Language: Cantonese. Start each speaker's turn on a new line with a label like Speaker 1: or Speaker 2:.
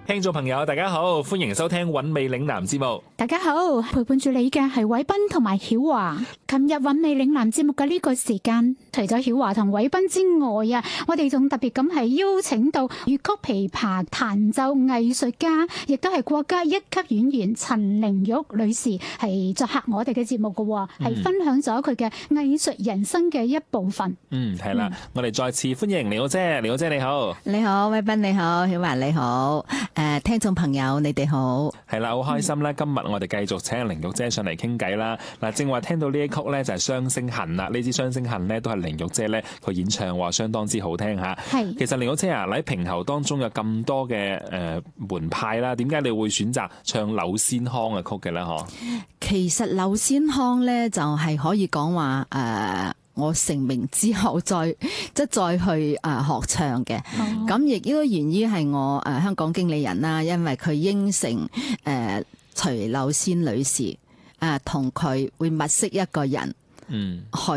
Speaker 1: 聽眾朋友大家好，歡迎收聽韻味嶺南節目。
Speaker 2: 大家好，陪伴住你嘅係偉斌同埋曉華。琴日韻味嶺南節目嘅呢個時間，除咗曉華同偉斌之外啊，我哋仲特別咁係邀請到粵曲琵琶彈奏藝術家，亦都係國家一級演員陳玲玉女士係作客我哋嘅節目嘅，係分享咗佢嘅藝術人生嘅一部分。
Speaker 1: 係啦，我哋再次歡迎玲玉姐，玲玉姐你好。
Speaker 3: 你好，偉斌你好，曉華你好，聽眾朋友你哋好。
Speaker 1: 係啦，好開心啦！今日我哋繼續請玲玉姐上嚟傾偈啦。嗱，正話聽到呢一曲咧就係雙聲恨啦，呢支雙聲恨咧都係玲玉姐咧佢演唱話相當之好聽吓。係，其實玲玉姐啊，喺評喉當中有咁多嘅門派啦，點解你會選擇唱柳仙腔嘅曲嘅咧？嗬，
Speaker 3: 其實柳仙腔咧就係可以講話我成名之後再去學唱嘅，咁亦都源於係我香港經理人啦，因為佢應承徐柳仙女士同佢會物色一個人，去